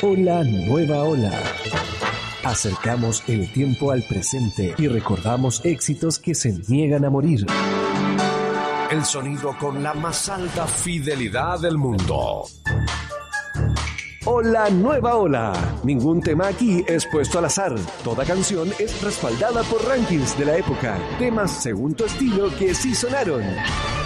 Hola Nueva Ola. Acercamos el tiempo al presente y recordamos éxitos que se niegan a morir. El sonido con la más alta fidelidad del mundo. Hola Nueva Ola. Ningún tema aquí es puesto al azar. Toda canción es respaldada por rankings de la época. Temas según tu estilo que sí sonaron.